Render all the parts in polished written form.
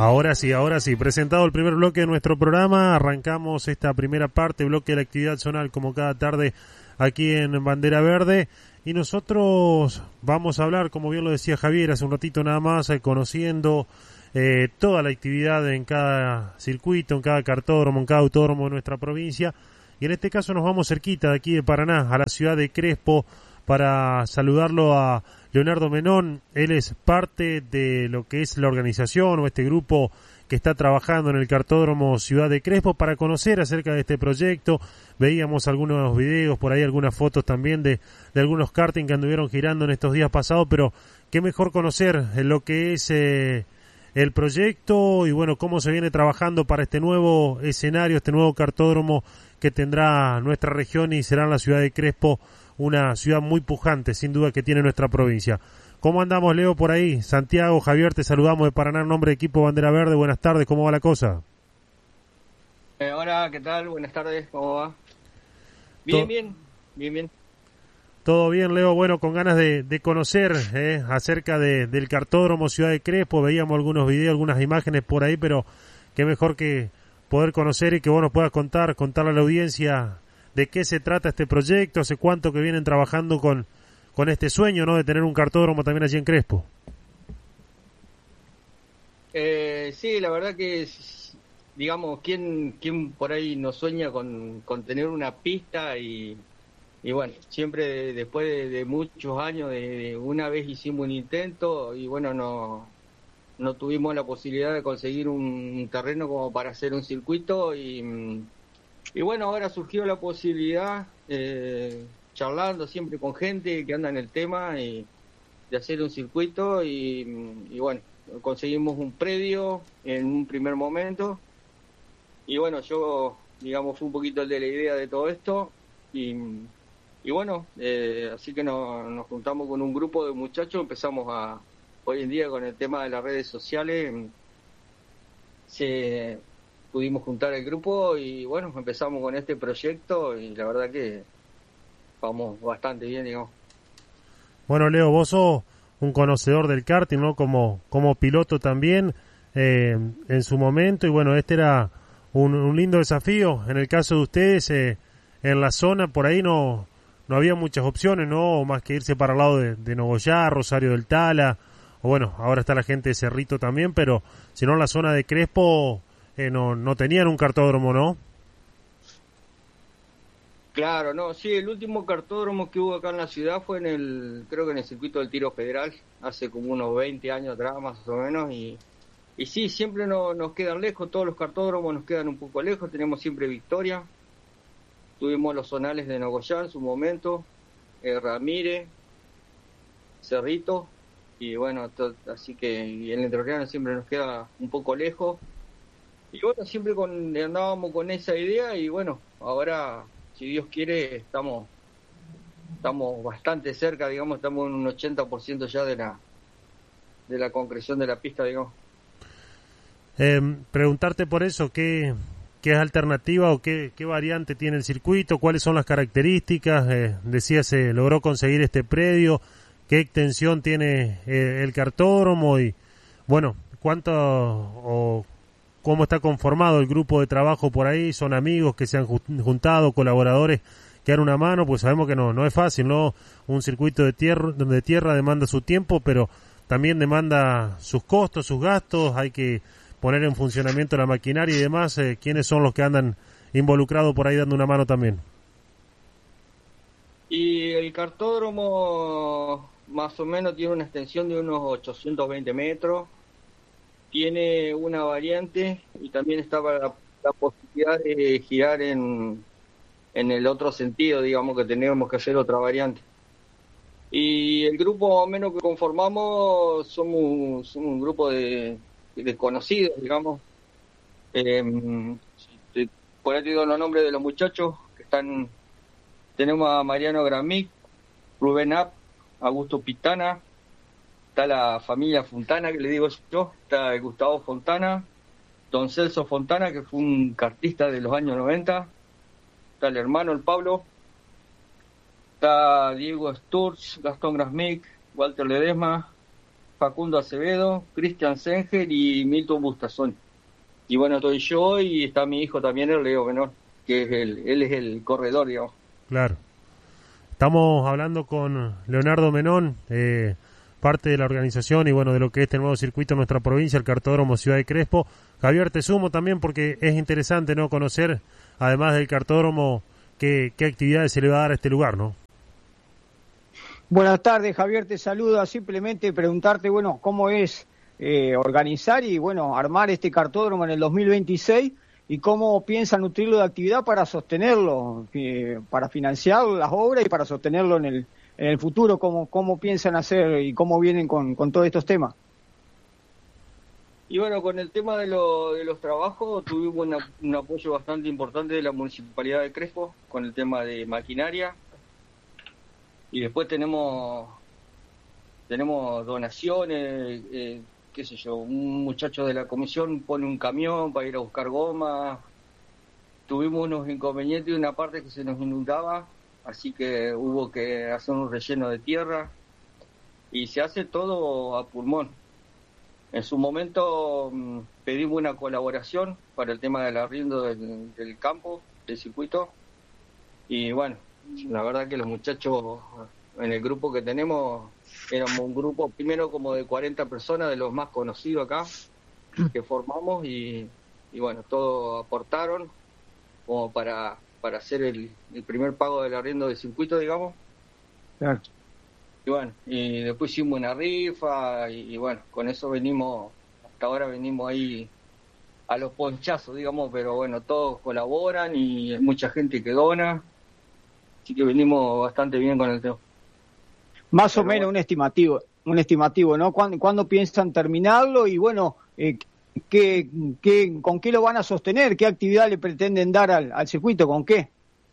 Ahora sí, presentado el primer bloque de nuestro programa, arrancamos esta primera parte, bloque de la actividad zonal como cada tarde aquí en Bandera Verde, y nosotros vamos a hablar, como bien lo decía Javier hace un ratito nada más, conociendo toda la actividad en cada circuito, en cada cartódromo, en cada autódromo de nuestra provincia, y en este caso nos vamos cerquita de aquí de Paraná, a la ciudad de Crespo, para saludarlo a Leonardo Menón. Él es parte de lo que es la organización o este grupo que está trabajando en el cartódromo Ciudad de Crespo para conocer acerca de este proyecto. Veíamos algunos videos, por ahí algunas fotos también de algunos karting que anduvieron girando en estos días pasados, pero qué mejor conocer lo que es el proyecto y bueno, cómo se viene trabajando para este nuevo escenario, este nuevo cartódromo que tendrá nuestra región y será en la ciudad de Crespo, una ciudad muy pujante, sin duda, que tiene nuestra provincia. ¿Cómo andamos, Leo, por ahí? Santiago, Javier, te saludamos de Paraná en nombre de Equipo Bandera Verde. Buenas tardes, ¿cómo va la cosa? Hola, ¿qué tal? Buenas tardes, ¿cómo va? Bien. Todo bien, Leo. Bueno, con ganas de conocer acerca del cartódromo Ciudad de Crespo. Veíamos algunos videos, algunas imágenes por ahí, pero qué mejor que poder conocer y que vos nos puedas contarle a la audiencia de qué se trata este proyecto, hace cuánto que vienen trabajando con este sueño, ¿no?, de tener un cartódromo también allí en Crespo. Sí, la verdad que, digamos, ¿quién por ahí no sueña con tener una pista? Y bueno, siempre después de muchos años, de una vez hicimos un intento y bueno, no tuvimos la posibilidad de conseguir un terreno como para hacer un circuito y bueno, ahora surgió la posibilidad, charlando siempre con gente que anda en el tema, de hacer un circuito y bueno, conseguimos un predio en un primer momento y bueno, yo, digamos, fui un poquito el de la idea de todo esto y bueno, así que nos juntamos con un grupo de muchachos, empezamos hoy en día con el tema de las redes sociales, pudimos juntar el grupo y bueno, empezamos con este proyecto y la verdad que vamos bastante bien, digamos. Bueno, Leo, vos sos un conocedor del karting, ¿no? Como piloto también en su momento, y bueno, este era un lindo desafío. En el caso de ustedes, en la zona por ahí no había muchas opciones, ¿no? Más que irse para el lado de Nogoyá, Rosario del Tala, o bueno, ahora está la gente de Cerrito también, pero si no, en la zona de Crespo no tenían un cartódromo, ¿no? Claro, no, sí, el último cartódromo que hubo acá en la ciudad fue creo que en el circuito del Tiro Federal, hace como unos 20 años atrás más o menos, y sí, siempre nos quedan lejos, todos los cartódromos nos quedan un poco lejos, tenemos siempre Victoria, tuvimos los zonales de Nogoyá en su momento, Ramírez, Cerrito, y bueno, así que y el Entrerriano siempre nos queda un poco lejos, y bueno, siempre andábamos con esa idea, y bueno, ahora, si Dios quiere, estamos bastante cerca, digamos, estamos en un 80% ya de la concreción de la pista, digamos. Preguntarte por eso, ¿qué es alternativa o qué variante tiene el circuito? ¿Cuáles son las características? Decía, se logró conseguir este predio, ¿qué extensión tiene el cartódromo? Y bueno, ¿cómo está conformado el grupo de trabajo por ahí? ¿Son amigos que se han juntado, colaboradores que dan una mano? Pues sabemos que no es fácil, ¿no? Un circuito de tierra demanda su tiempo, pero también demanda sus costos, sus gastos, hay que poner en funcionamiento la maquinaria y demás. ¿Quiénes son los que andan involucrados por ahí dando una mano también? Y el cartódromo más o menos tiene una extensión de unos 820 metros, tiene una variante y también estaba la posibilidad de girar en el otro sentido, digamos que tenemos que hacer otra variante. Y el grupo más o menos que conformamos somos un grupo de conocidos, digamos. Por ahí te digo los nombres de los muchachos que están. Tenemos a Mariano Gramic, Rubén App, Augusto Pitana, está la familia Fontana, que le digo yo, está Gustavo Fontana, don Celso Fontana, que fue un kartista de los años 90, está el hermano, el Pablo, está Diego Sturz, Gastón Grasmic, Walter Ledesma, Facundo Acevedo, Cristian Senger y Milton Bustazón. Y bueno, estoy yo y está mi hijo también, el Leo Menor, que es él es el corredor, digamos. Claro. Estamos hablando con Leonardo Menón, parte de la organización y bueno, de lo que es este nuevo circuito en nuestra provincia, el Cartódromo Ciudad de Crespo. Javier, te sumo también porque es interesante, ¿no?, conocer, además del cartódromo, qué actividades se le va a dar a este lugar, ¿no? Buenas tardes, Javier, te saluda. Simplemente preguntarte, bueno, cómo es organizar y, bueno, armar este cartódromo en el 2026 y cómo piensan nutrirlo de actividad para sostenerlo, para financiar las obras y para sostenerlo en el futuro. ¿Cómo piensan hacer y cómo vienen con todos estos temas? Y bueno, con el tema de los trabajos tuvimos un apoyo bastante importante de la Municipalidad de Crespo con el tema de maquinaria. Y después tenemos donaciones, qué sé yo, un muchacho de la comisión pone un camión para ir a buscar goma. Tuvimos unos inconvenientes de una parte que se nos inundaba, así que hubo que hacer un relleno de tierra y se hace todo a pulmón. En su momento pedimos una colaboración para el tema del arriendo del campo, del circuito, y bueno, la verdad que los muchachos en el grupo que tenemos, éramos un grupo primero como de 40 personas, de los más conocidos acá, que formamos y bueno, todos aportaron como para hacer el primer pago del arriendo del circuito, digamos. Claro. Y bueno, y después hicimos una rifa y bueno, con eso hasta ahora venimos ahí a los ponchazos, digamos, pero bueno, todos colaboran y hay mucha gente que dona. Así que venimos bastante bien con el tema. Más o menos un estimativo, ¿no? ¿Cuándo piensan terminarlo? Y bueno, ¿con qué lo van a sostener? ¿Qué actividad le pretenden dar al circuito? ¿Con qué?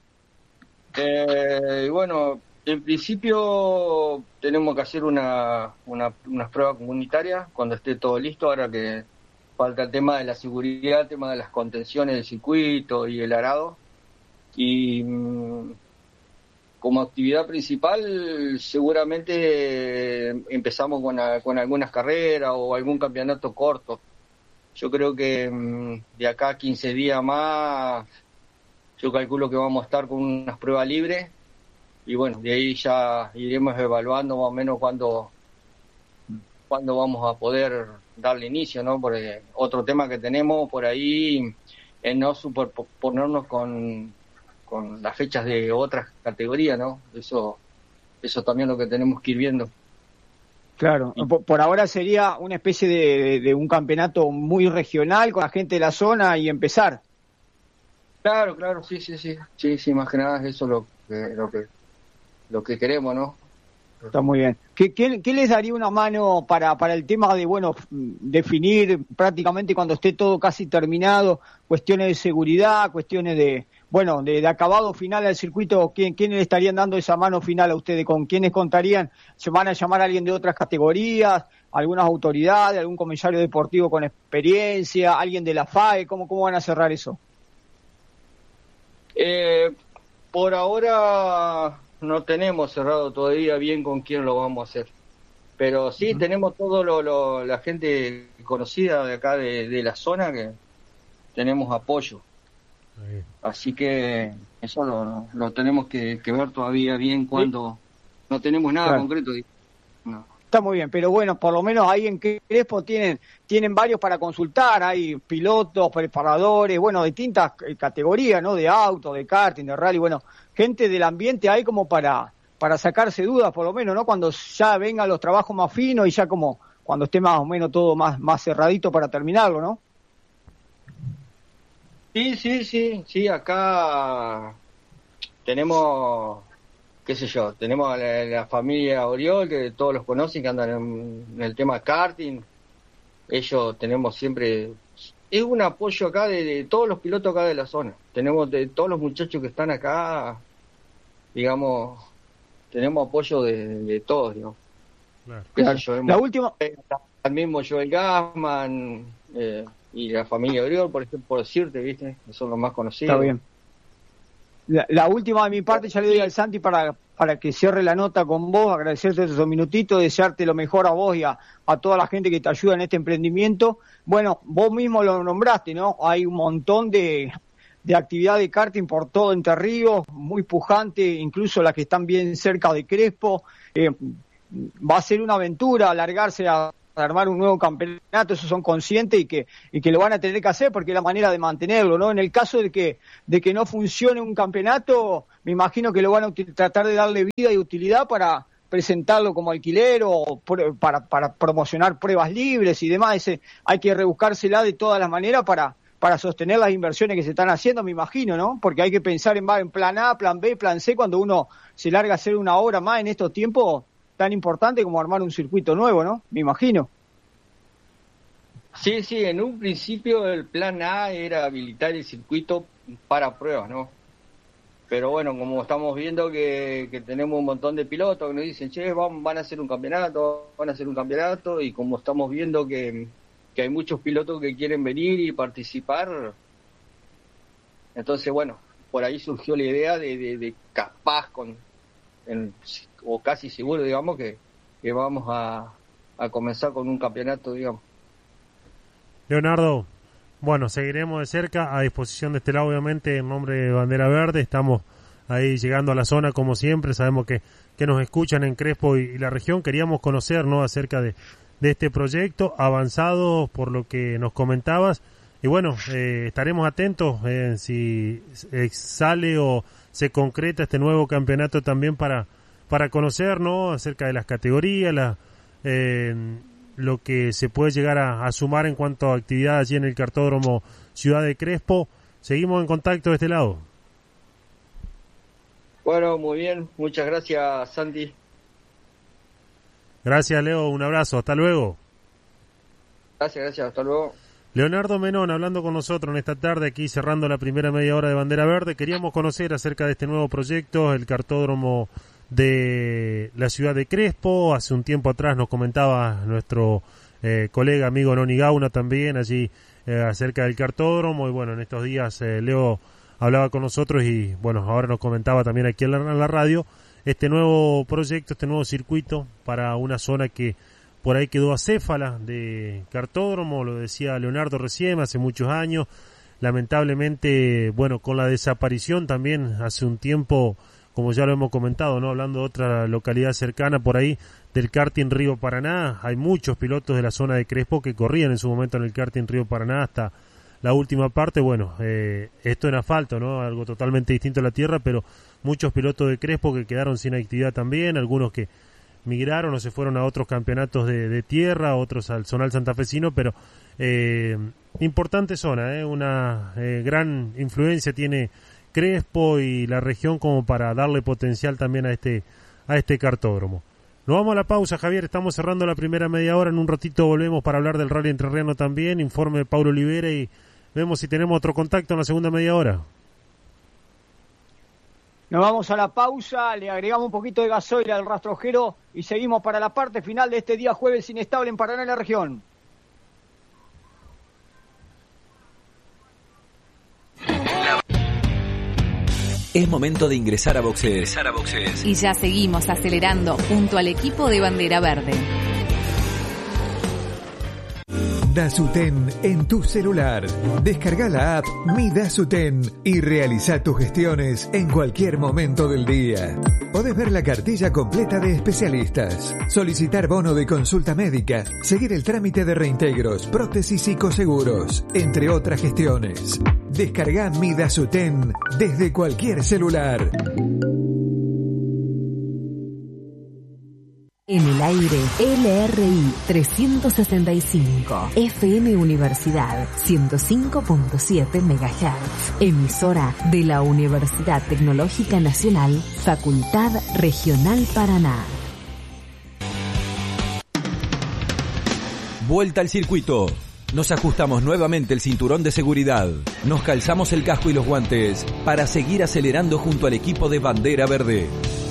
Bueno, en principio tenemos que hacer unas pruebas comunitarias cuando esté todo listo, ahora que falta el tema de la seguridad, el tema de las contenciones del circuito y el arado. Y como actividad principal seguramente empezamos con algunas carreras o algún campeonato corto. Yo creo que de acá a 15 días más, yo calculo que vamos a estar con unas pruebas libres y bueno, de ahí ya iremos evaluando más o menos cuándo vamos a poder darle inicio, ¿no? Porque otro tema que tenemos por ahí es no superponernos con las fechas de otras categorías, ¿no? Eso también es lo que tenemos que ir viendo. Claro, por ahora sería una especie de un campeonato muy regional con la gente de la zona y empezar. Claro, sí, más que nada eso lo que queremos, ¿no? Está muy bien. ¿Qué les daría una mano para el tema de, bueno, definir prácticamente cuando esté todo casi terminado, cuestiones de seguridad, cuestiones de acabado final al circuito? ¿Quiénes le estarían dando esa mano final a ustedes? ¿Con quiénes contarían? ¿Se van a llamar a alguien de otras categorías? ¿Algunas autoridades? ¿Algún comisario deportivo con experiencia? ¿Alguien de la FAE? ¿Cómo van a cerrar eso? Por ahora no tenemos cerrado todavía bien con quién lo vamos a hacer. Pero sí, tenemos todo la gente conocida de acá de la zona que tenemos apoyo. Así que eso lo tenemos que ver todavía bien cuando no tenemos nada concreto. No. Está muy bien, pero bueno, por lo menos ahí en Crespo tienen varios para consultar, hay pilotos, preparadores, bueno, de distintas categorías, ¿no? De auto, de karting, de rally, bueno, gente del ambiente ahí como para sacarse dudas, por lo menos, ¿no? Cuando ya vengan los trabajos más finos y ya como cuando esté más o menos todo más cerradito para terminarlo, ¿no? Sí, acá tenemos, qué sé yo, tenemos a la familia Oriol, que todos los conocen, que andan en el tema karting. Ellos tenemos siempre, es un apoyo acá de todos los pilotos acá de la zona. Tenemos de todos los muchachos que están acá, digamos, tenemos apoyo de todos, digamos. Claro. La última... Al mismo Joel Gassman, y la familia Oriol, por ejemplo, por decirte, ¿viste? Que son los más conocidos. Está bien. La última de mi parte, ya le doy al Santi para que cierre la nota con vos, agradecerte esos minutitos, desearte lo mejor a vos y a toda la gente que te ayuda en este emprendimiento. Bueno, vos mismo lo nombraste, ¿no? Hay un montón de actividad de karting por todo Entre Ríos, muy pujante, incluso las que están bien cerca de Crespo. Va a ser una aventura alargarse a armar un nuevo campeonato, eso son conscientes y que lo van a tener que hacer porque es la manera de mantenerlo, ¿no? En el caso de que no funcione un campeonato, me imagino que lo van a tratar de darle vida y utilidad para presentarlo como alquiler o para promocionar pruebas libres y demás. Hay que rebuscársela de todas las maneras para sostener las inversiones que se están haciendo, me imagino, ¿no? Porque hay que pensar en plan A, plan B, plan C, cuando uno se larga a hacer una obra más en estos tiempos tan importante como armar un circuito nuevo, ¿no? Me imagino. Sí, en un principio el plan A era habilitar el circuito para pruebas, ¿no? Pero bueno, como estamos viendo que tenemos un montón de pilotos que nos dicen, che, van a hacer un campeonato, y como estamos viendo que hay muchos pilotos que quieren venir y participar, entonces bueno, por ahí surgió la idea de capaz o casi seguro, digamos, que vamos a comenzar con un campeonato, digamos. Leonardo, bueno, seguiremos de cerca, a disposición de este lado, obviamente, en nombre de Bandera Verde. Estamos ahí llegando a la zona como siempre, sabemos que nos escuchan en Crespo y la región. Queríamos conocer, ¿no?, acerca de este proyecto avanzado por lo que nos comentabas, y bueno, estaremos atentos si sale o se concreta este nuevo campeonato también para conocer, ¿no?, acerca de las categorías, lo que se puede llegar a sumar en cuanto a actividad allí en el Kartódromo Ciudad de Crespo. Seguimos en contacto de este lado. Bueno, muy bien, muchas gracias, Santi. Gracias, Leo, un abrazo, hasta luego. Gracias, hasta luego. Leonardo Menón hablando con nosotros en esta tarde, aquí cerrando la primera media hora de Bandera Verde. Queríamos conocer acerca de este nuevo proyecto, el Kartódromo de la ciudad de Crespo. Hace un tiempo atrás nos comentaba nuestro colega, amigo Noni Gauna también allí acerca del kartódromo, y bueno, en estos días Leo hablaba con nosotros y bueno, ahora nos comentaba también aquí en la radio este nuevo proyecto, este nuevo circuito para una zona que por ahí quedó acéfala de kartódromo, lo decía Leonardo recién, hace muchos años, lamentablemente, bueno, con la desaparición también hace un tiempo, como ya lo hemos comentado, ¿no?, hablando de otra localidad cercana por ahí, del karting Río Paraná. Hay muchos pilotos de la zona de Crespo que corrían en su momento en el karting Río Paraná hasta la última parte. Bueno, esto en asfalto, ¿no?, algo totalmente distinto a la tierra, pero muchos pilotos de Crespo que quedaron sin actividad también, algunos que migraron o se fueron a otros campeonatos de tierra, otros al zonal santafesino, pero importante zona, una gran influencia tiene Crespo y la región como para darle potencial también a este kartódromo. Nos vamos a la pausa, Javier, estamos cerrando la primera media hora, en un ratito volvemos para hablar del Rally Entrerriano también, informe de Paulo Olivera, y vemos si tenemos otro contacto en la segunda media hora. Nos vamos a la pausa, le agregamos un poquito de gasoil al rastrojero y seguimos para la parte final de este día jueves inestable en Paraná y la región. Es momento de ingresar a boxes. Y ya seguimos acelerando junto al equipo de Bandera Verde. Dasuten en tu celular. Descarga la app Mi Dasuten y realiza tus gestiones en cualquier momento del día. Podés ver la cartilla completa de especialistas, solicitar bono de consulta médica, seguir el trámite de reintegros, prótesis y coseguros, entre otras gestiones. Descarga Mi Dasuten desde cualquier celular. En el aire, LRI 365, FM Universidad 105.7 MHz, emisora de la Universidad Tecnológica Nacional, Facultad Regional Paraná. Vuelta al circuito. Nos ajustamos nuevamente el cinturón de seguridad. Nos calzamos el casco y los guantes para seguir acelerando junto al equipo de Bandera Verde.